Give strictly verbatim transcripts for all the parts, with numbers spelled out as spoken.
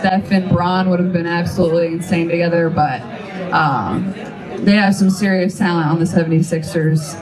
Steph and Bron would have been absolutely insane together, but um, they have some serious talent on the seventy-sixers.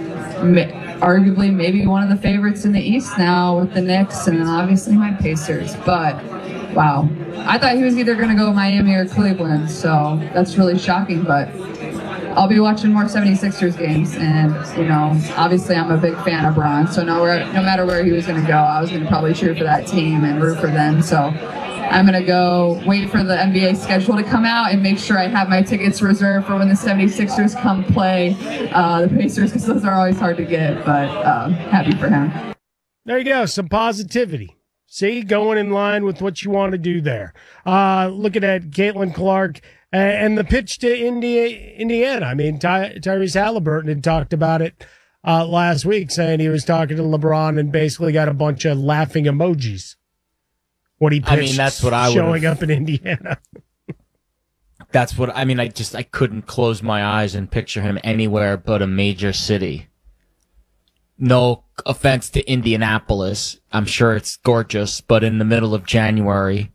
Arguably maybe one of the favorites in the East now with the Knicks and then obviously my Pacers. But, wow. I thought he was either going to go Miami or Cleveland, so that's really shocking. But I'll be watching more seventy-sixers games, and, you know, obviously I'm a big fan of Bron, so no, no matter where he was going to go, I was going to probably cheer for that team and root for them. So I'm going to go wait for the N B A schedule to come out and make sure I have my tickets reserved for when the seventy-sixers come play uh, the Pacers, because those are always hard to get, but uh, happy for him. There you go, some positivity. See, going in line with what you want to do there. Uh, looking at Caitlin Clark and the pitch to Indiana. I mean, Ty- Tyrese Halliburton had talked about it uh, last week, saying he was talking to LeBron and basically got a bunch of laughing emojis. What he pitched, I mean, that's what I showing up in Indiana. That's what I mean. I just I couldn't close my eyes and picture him anywhere but a major city. No offense to Indianapolis, I'm sure it's gorgeous, but in the middle of January,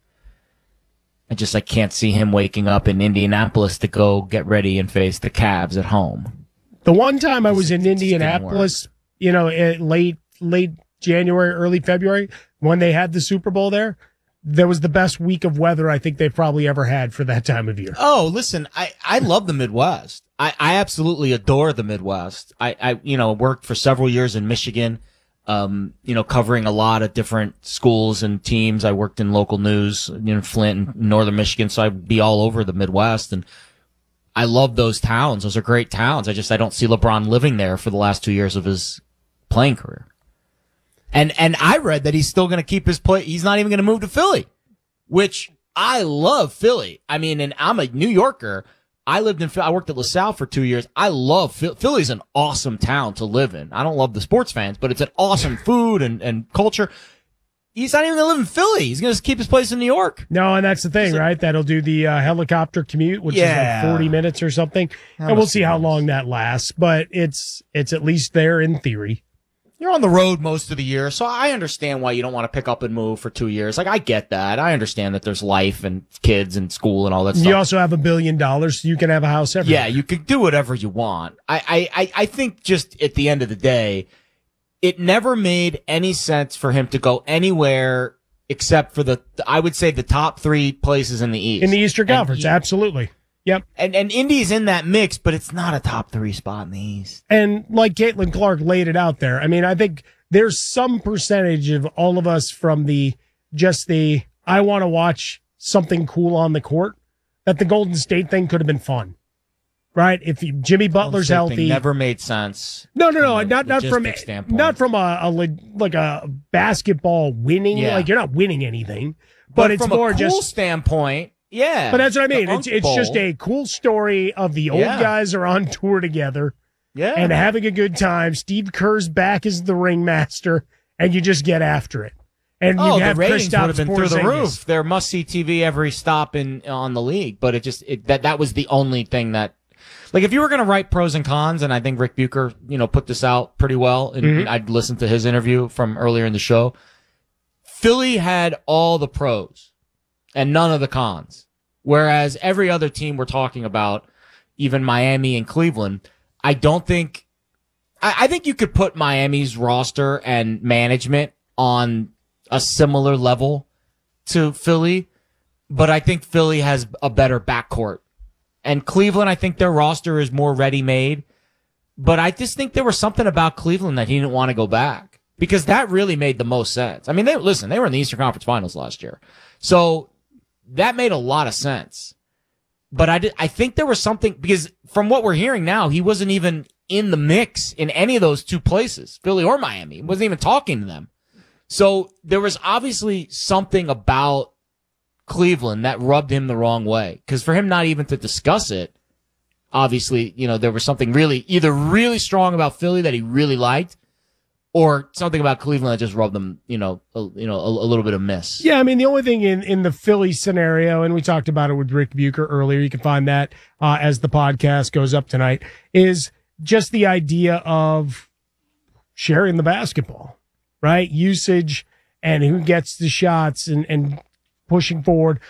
I just I can't see him waking up in Indianapolis to go get ready and face the Cavs at home. The one time I was in Indianapolis, you know, late late January, early February, when they had the Super Bowl there. That was the best week of weather I think they've probably ever had for that time of year. Oh, listen, I, I love the Midwest. I, I absolutely adore the Midwest. I, I, you know, worked for several years in Michigan, um, you know, covering a lot of different schools and teams. I worked in local news, you know, Flint and northern Michigan, so I'd be all over the Midwest. And I love those towns. Those are great towns. I just, I don't see LeBron living there for the last two years of his playing career. And and I read that he's still going to keep his play. He's not even going to move to Philly, which I love Philly. I mean, and I'm a New Yorker. I lived in I worked at LaSalle for two years. I love Philly. Philly's an awesome town to live in. I don't love the sports fans, but it's an awesome food and, and culture. He's not even going to live in Philly. He's going to keep his place in New York. No, and that's the thing, right? That'll do the uh, helicopter commute, which yeah. is like forty minutes or something. And we'll see how long that lasts, but it's it's at least there in theory. You're on the road most of the year, so I understand why you don't want to pick up and move for two years. Like, I get that. I understand that there's life and kids and school and all that stuff. You also have a billion dollars, so you can have a house everywhere. Yeah, you could do whatever you want. I, I, I think just at the end of the day, it never made any sense for him to go anywhere except for the, I would say, the top three places in the East. In the Eastern Conference, he, absolutely. Yep. And and Indy's in that mix, but it's not a top three spot in the East. And like Caitlin Clark laid it out there, I mean, I think there's some percentage of all of us from the just the I want to watch something cool on the court that the Golden State thing could have been fun. Right? If you, Jimmy Butler's healthy. Never made sense. No, no, no, not not from standpoint. not from a, a like a basketball winning, yeah. like you're not winning anything, but, but it's from more a cool just standpoint. Yeah. But that's what I mean. It's it's Bowl. just a cool story of the old yeah. guys are on tour together. Yeah. And having a good time. Steve Kerr's back as the ringmaster, and you just get after it. And oh, you have the ratings Kristaps would have been through the Porzingis. roof. They're must-see T V every stop in on the league. But it just it, that that was the only thing that, like, if you were going to write pros and cons, and I think Rick Bucher, you know, put this out pretty well, and mm-hmm. I'd listened to his interview from earlier in the show. Philly had all the pros and none of the cons. Whereas every other team we're talking about, even Miami and Cleveland, I don't think, I, I think you could put Miami's roster and management on a similar level to Philly, but I think Philly has a better backcourt. And Cleveland, I think their roster is more ready-made, but I just think there was something about Cleveland that he didn't want to go back because that really made the most sense. I mean, they listen, they were in the Eastern Conference Finals last year. So, that made a lot of sense. But I, did, I think there was something, because from what we're hearing now, he wasn't even in the mix in any of those two places, Philly or Miami. He wasn't even talking to them. So there was obviously something about Cleveland that rubbed him the wrong way. Because for him not even to discuss it, obviously, you know, there was something really, either really strong about Philly that he really liked, or something about Cleveland that just rubbed them, you know, a, you know, a, a little bit of miss. Yeah, I mean, the only thing in, in the Philly scenario, and we talked about it with Rick Bucher earlier, you can find that uh, as the podcast goes up tonight, is just the idea of sharing the basketball, right? Usage and who gets the shots and, and pushing forward.